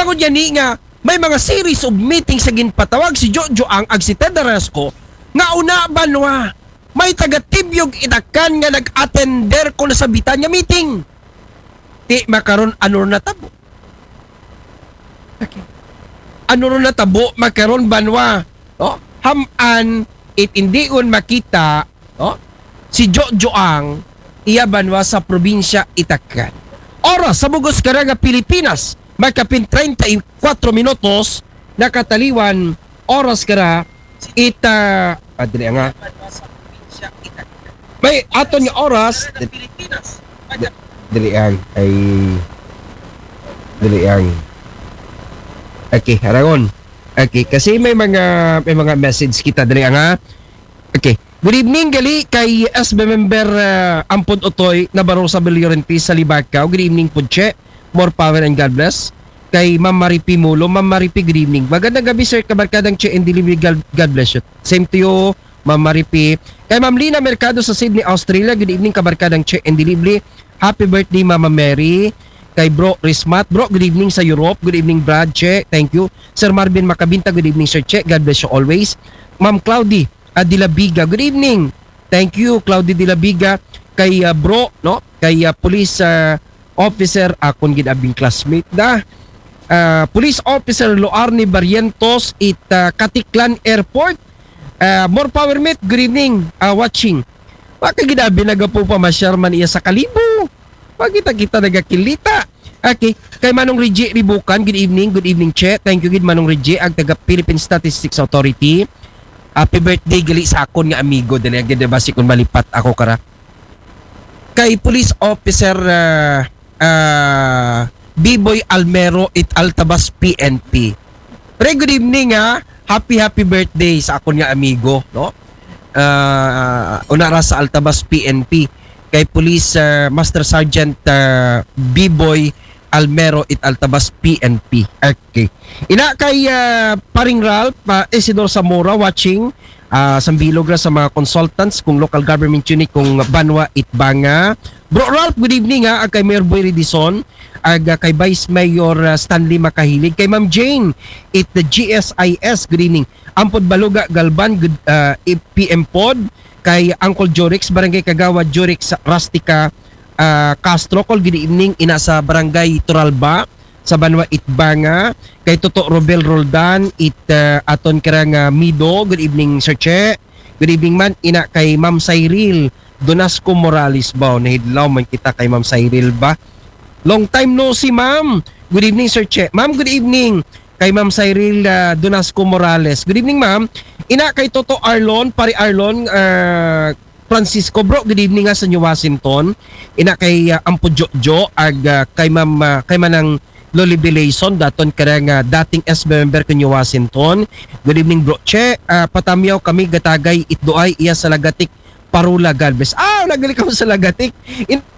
Bangod yan ni nga, may mga series of meeting sa ginpatawag si Jojo ang ag si Ted Arasco nga una banwa. May taga-tibyog itakan nga nag-attender ko na sa Bitanya meeting. Ti makaron ano na tabo. Okay. Ano na tabo makaron banwa. No? Haman it indiun makita, no? Si Jojo ang iya banwa sa probinsya Itacan. Oras sa bugos karaga Pilipinas, magkapin 34 minutos nakataliwan oras kara adri nga. May aton nga oras dili ang okay, haragon. Okay, kasi may mga message kita dali nga. Okay. Good evening gali kay SB member Ampod Otoy na baro sa Beliorente sa Libacao. Good evening po che. More power and God bless. Kay Ma'am Maripi Mulo. Ma'am Maripi, good evening. Magandang gabi sir, kabarkadang che and delivery. God bless you. Same to you, Ma'am Maripi. Kay Ma'am Lina Mercado sa Sydney, Australia. Good evening, kabarkadang che and delivery. Happy birthday Mama Mary. Kay Bro Rismat. Bro, good evening sa Europe. Good evening Brad Che. Thank you. Sir Marvin Macabinta, good evening Sir Che. God bless you always. Ma'am Claudie Dilabiga, good evening. Thank you Claudie Dilabiga. Kay Bro, no? Kay Police Officer akon ginabing classmate da. Police Officer Loarni Barrientos it Katiklan Airport. More power mate, good evening. Watching. Baka ginabi nagapo pa masyarman iya sa Kalibo. Pagkita-kita nagakilita. Okay. Kay Manong Reggie Ribukan, good evening Che. Thank you gid Manong Reggie ag taga Philippine Statistics Authority. Happy birthday gali sa akon nga amigo dali agad ba si kun malipat ako kara. Kay Police Officer B-Boy Almero it Altabas PNP. Pre, good evening ha. Happy birthday sa akon nga amigo, no? Unara sa Altabas PNP kay Police Master Sergeant B-Boy Almero it Altabas PNP. Okay. Ina kay paring Ralph Isidor Zamora watching sambilog ra sa mga consultants kung local government unit kung Banwa Itbanga. Bro Ralph, good evening ha. Kay Mayor Boy Redison, kay Vice Mayor Stanley Makahilig, kay Ma'am Jane it the GSIS, good evening. Ampod Baluga Galban, good PM Pod, kay Uncle Jorix Barangay Kagawad Jorix Rustica Castro, call good evening ina sa Barangay Turalba sa Banwa Itbanga. Kay Toto Robel Roldan it aton karang Mido, good evening Sir Che. Good evening man ina kay Ma'am Cyril Donasco Morales ba nahidlaw man kita kay Ma'am Cyril ba. Long time no see ma'am. Good evening Sir Che. Ma'am, good evening kay Ma'am Cyril Donasco Morales. Good evening ma'am. Ina kay Toto Arlon, pari Arlon Francisco, bro, good evening nga sa New Washington. Ina kay Ampo Jojo ag kay Ma'am kay manang Loli Bilayson daton karang dating SB member ko New Washington. Good evening bro Che. Patamyaw kami gatagay itdoay iya sa Lagatik Parula Galvez. Nagali ka sa Lagatik.